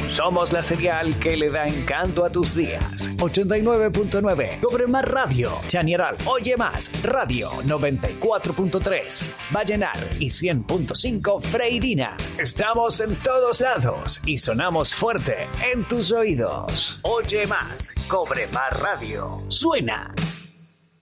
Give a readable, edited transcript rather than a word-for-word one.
Somos la señal que le da encanto a tus días. 89.9, Cobre Más Radio. Chañaral, Oye Más Radio. 94.3, Vallenar y 100.5, Freirina. Estamos en todos lados y sonamos fuerte en tus oídos. Oye Más, Cobre Más Radio. Suena